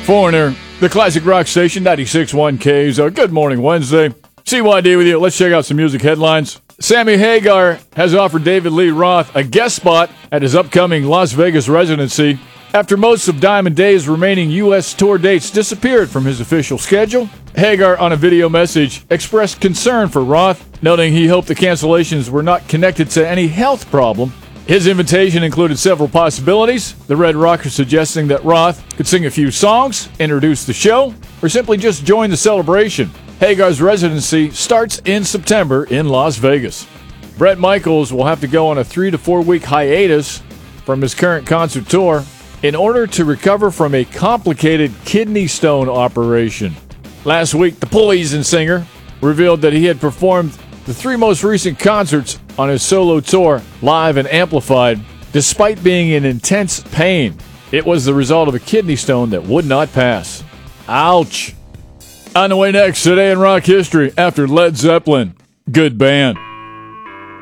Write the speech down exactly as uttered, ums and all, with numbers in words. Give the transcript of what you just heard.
Foreigner, the classic rock station, ninety-six point one K Z. Good morning, Wednesday. C Y D with you. Let's check out some music headlines. Sammy Hagar has offered David Lee Roth a guest spot at his upcoming Las Vegas residency after most of Diamond Day's remaining U S tour dates disappeared from his official schedule. Hagar, on a video message, expressed concern for Roth, noting he hoped the cancellations were not connected to any health problem. His invitation included several possibilities, the Red Rocker suggesting that Roth could sing a few songs, introduce the show, or simply just join the celebration. Hagar's residency starts in September in Las Vegas. Bret Michaels will have to go on a three to four week hiatus from his current concert tour in order to recover from a complicated kidney stone operation. Last week, the Poison singer revealed that he had performed the three most recent concerts on his solo tour, live and amplified, despite being in intense pain. It was the result of a kidney stone that would not pass. Ouch. On the way next, today in rock history, after Led Zeppelin. Good band.